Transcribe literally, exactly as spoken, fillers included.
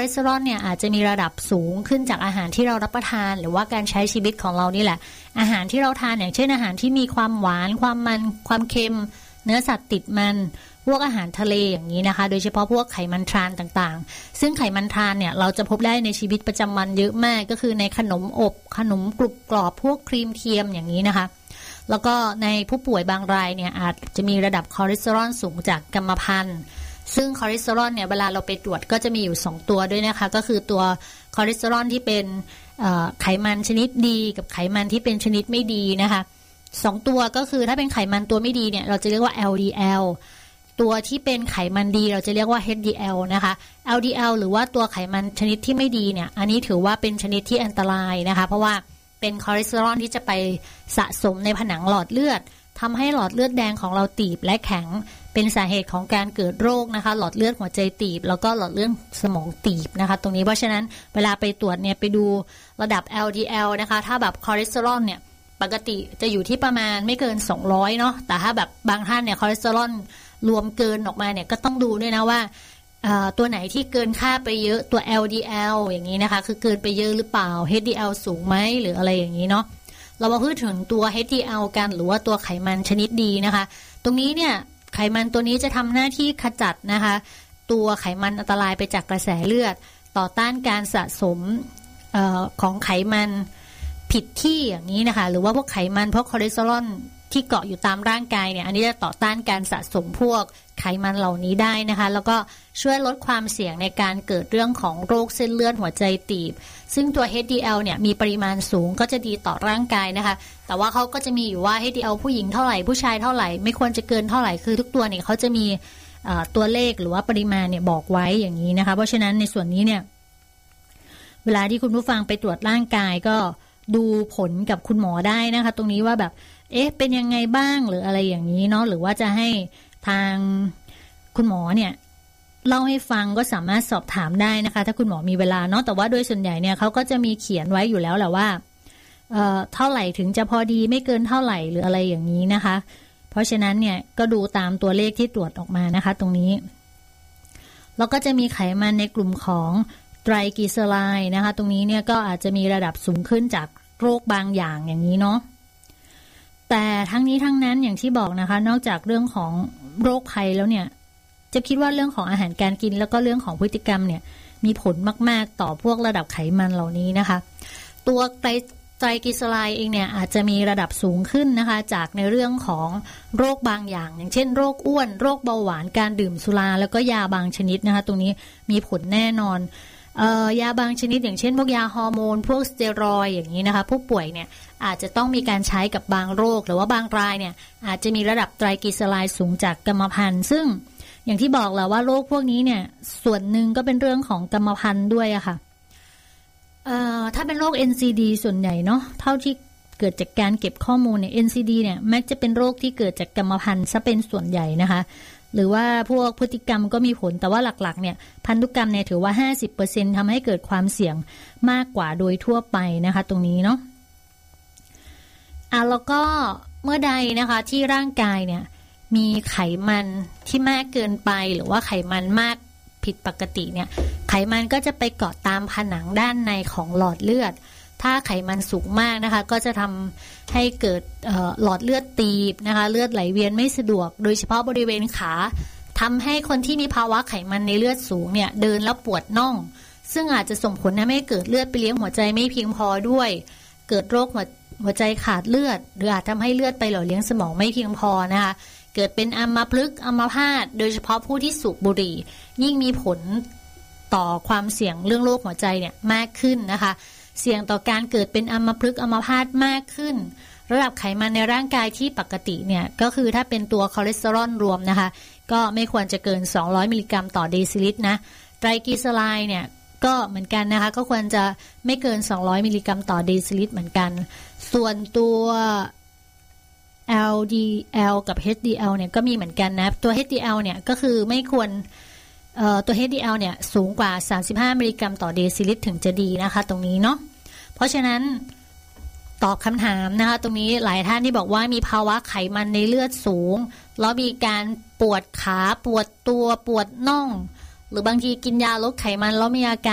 เลสเตอรอลเนี่ยอาจจะมีระดับสูงขึ้นจากอาหารที่เรารับประทานหรือว่าการใช้ชีวิตของเรานี่แหละอาหารที่เราทานอย่างเช่นอาหารที่มีความหวานความมันความเค็มเนื้อสัตว์ติดมันพวกอาหารทะเลอย่างนี้นะคะโดยเฉพาะพวกไขมันทรานต่างๆซึ่งไขมันทรานเนี่ยเราจะพบได้ในชีวิตประจำวันเยอะมากก็คือในขนมอบขนมกรุบกรอบพวกครีมเทียมอย่างนี้นะคะแล้วก็ในผู้ป่วยบางรายเนี่ยอาจจะมีระดับคอเลสเตอรอลสูงจากกรรมพันธุ์ซึ่งคอเลสเตอรอลเนี่ยเวลาเราไปตรวจก็จะมีอยู่สองตัวด้วยนะคะก็คือตัวคอเลสเตอรอลที่เป็นไขมันชนิดดีกับไขมันที่เป็นชนิดไม่ดีนะคะสองตัวก็คือถ้าเป็นไขมันตัวไม่ดีเนี่ยเราจะเรียกว่า แอล ดี แอล ตัวที่เป็นไขมันดีเราจะเรียกว่า เอช ดี แอล นะคะ แอล ดี แอล หรือว่าตัวไขมันชนิดที่ไม่ดีเนี่ยอันนี้ถือว่าเป็นชนิดที่อันตรายนะคะเพราะว่าเป็นคอเลสเตอรอลที่จะไปสะสมในผนังหลอดเลือดทำให้หลอดเลือดแดงของเราตีบและแข็งเป็นสาเหตุของการเกิดโรคนะคะหลอดเลือดหัวใจตีบแล้วก็หลอดเลือดสมองตีบนะคะตรงนี้เพราะฉะนั้นเวลาไปตรวจเนี่ยไปดูระดับ แอล ดี แอล นะคะถ้าแบบคอเลสเตอรอลเนี่ยปกติจะอยู่ที่ประมาณไม่เกินสองร้อยเนาะแต่ถ้าแบบบางท่านเนี่ยคอเลสเตอรอลรวมเกินออกมาเนี่ยก็ต้องดูด้วยนะว่าตัวไหนที่เกินค่าไปเยอะตัว แอล ดี แอล อย่างนี้นะคะคือเกินไปเยอะหรือเปล่า เอช ดี แอล สูงไหมหรืออะไรอย่างนี้เนาะเรามาพูดถึงตัว เอช ดี แอล กันหรือว่าตัวไขมันชนิดดีนะคะตรงนี้เนี่ยไขมันตัวนี้จะทำหน้าที่ขจัดนะคะตัวไขมันอันตรายไปจากกระแสเลือดต่อต้านการสะสมเอ่อของไขมันผิดที่อย่างนี้นะคะหรือว่าพวกไขมันพวกคอเลสเตอรอลที่เกาะอยู่ตามร่างกายเนี่ยอันนี้จะต่อต้านการสะสมพวกไขมันเหล่านี้ได้นะคะแล้วก็ช่วยลดความเสี่ยงในการเกิดเรื่องของโรคเส้นเลือดหัวใจตีบซึ่งตัว เอช ดี แอล เนี่ยมีปริมาณสูงก็จะดีต่อร่างกายนะคะแต่ว่าเขาก็จะมีอยู่ว่า เอช ดี แอล ผู้หญิงเท่าไหร่ผู้ชายเท่าไหร่ไม่ควรจะเกินเท่าไหร่คือทุกตัวเนี่ยเขาจะมีตัวเลขหรือว่าปริมาณเนี่ยบอกไว้อย่างนี้นะคะเพราะฉะนั้นในส่วนนี้เนี่ยเวลาที่คุณผู้ฟังไปตรวจร่างกายก็ดูผลกับคุณหมอได้นะคะตรงนี้ว่าแบบเอ๊ะเป็นยังไงบ้างหรืออะไรอย่างนี้เนาะหรือว่าจะให้ทางคุณหมอเนี่ยเล่าให้ฟังก็สามารถสอบถามได้นะคะถ้าคุณหมอมีเวลาเนาะแต่ว่าโดยส่วนใหญ่เนี่ยเขาก็จะมีเขียนไว้อยู่แล้วแหละว่าเอ่อเท่าไหร่ถึงจะพอดีไม่เกินเท่าไหร่หรืออะไรอย่างนี้นะคะเพราะฉะนั้นเนี่ยก็ดูตามตัวเลขที่ตรวจออกมานะคะตรงนี้แล้วก็จะมีไขมันในกลุ่มของไตรกลีเซอไรด์นะคะตรงนี้เนี่ยก็อาจจะมีระดับสูงขึ้นจากโรคบางอย่างอย่างนี้เนาะแต่ทั้งนี้ทั้งนั้นอย่างที่บอกนะคะนอกจากเรื่องของโรคภัยแล้วเนี่ยจะคิดว่าเรื่องของอาหารการกินแล้วก็เรื่องของพฤติกรรมเนี่ยมีผลมากๆต่อพวกระดับไขมันเหล่านี้นะคะตัวไตรไตรกลีเซอไรด์เองเนี่ยอาจจะมีระดับสูงขึ้นนะคะจากในเรื่องของโรคบางอย่างอย่างเช่นโรคอ้วนโรคเบาหวานการดื่มสุราแล้วก็ยาบางชนิดนะคะตรงนี้มีผลแน่นอนเอ่อยาบางชนิดอย่างเช่นพวกยาฮอร์โมนพวกสเตียรอยด์อย่างนี้นะคะผู้ป่วยเนี่ยอาจจะต้องมีการใช้กับบางโรคหรือว่าบางรายเนี่ยอาจจะมีระดับไตรกลีเซอไรด์สูงจากกรรมพันธุ์ซึ่งอย่างที่บอกแล้วว่าโรคพวกนี้เนี่ยส่วนหนึ่งก็เป็นเรื่องของกรรมพันธุ์ด้วยอะค่ะเอ่อถ้าเป็นโรค เอ็น ซี ดี ส่วนใหญ่เนาะเท่าที่เกิดจากการเก็บข้อมูลเนี่ย เอ็น ซี ดี เนี่ยมักจะเป็นโรคที่เกิดจากกรรมพันธุ์ซะเป็นส่วนใหญ่นะคะหรือว่าพวกพฤติกรรมก็มีผลแต่ว่าหลักๆเนี่ยพันธุกรรมเนี่ยถือว่า ห้าสิบเปอร์เซ็นต์ ทำให้เกิดความเสี่ยงมากกว่าโดยทั่วไปนะคะตรงนี้เนาะอ่ะแล้วก็เมื่อใดนะคะที่ร่างกายเนี่ยมีไขมันที่มากเกินไปหรือว่าไขมันมากผิดปกติเนี่ยไขมันก็จะไปเกาะตามผนังด้านในของหลอดเลือดถ้าไขมันสูงมากนะคะก็จะทำให้เกิดหลอดเลือดตีบนะคะเลือดไหลเวียนไม่สะดวกโดยเฉพาะบริเวณขาทำให้คนที่มีภาวะไขมันในเลือดสูงเนี่ยเดินแล้วปวดน่องซึ่งอาจจะส่งผลทำให้เกิดเลือดไปเลี้ยงหัวใจไม่เพียงพอด้วยเกิดโรคหัวหัวใจขาดเลือดหรืออาจทำให้เลือดไปหล่อเลี้ยงสมองไม่เพียงพอนะคะเกิดเป็นอัมพฤกษ์อัมพาตโดยเฉพาะผู้ที่สูบบุหรี่ยิ่งมีผลต่อความเสี่ยงเรื่องโรคหัวใจเนี่ยมากขึ้นนะคะเสี่ยงต่อการเกิดเป็นอัมพฤกษ์อัมพาตมากขึ้นระดับไขมันในร่างกายที่ปกติเนี่ยก็คือถ้าเป็นตัวคอเลสเตอรอลรวมนะคะก็ไม่ควรจะเกินสองร้อยมิลลิกรัมต่อเดซิลิตรนะไตรกลีเซอไรด์เนี่ยก็เหมือนกันนะคะก็ควรจะไม่เกินสองร้อยมิลลิกรัมต่อเดซิลิตรเหมือนกันส่วนตัว แอล ดี แอล กับ เอช ดี แอล เนี่ยก็มีเหมือนกันนะตัว เอช ดี แอล เนี่ยก็คือไม่ควรเอ่อตัว เอช ดี แอล เนี่ยสูงกว่าสามสิบห้ามิลลิกรัมต่อเดซิลิตรถึงจะดีนะคะตรงนี้เนาะเพราะฉะนั้นตอบคำถามนะคะตรงนี้หลายท่านที่บอกว่ามีภาวะไขมันในเลือดสูงแล้วมีการปวดขาปวดตัวปวดน่องหรือบางทีกินยาลดไขมันแล้วมีอาการ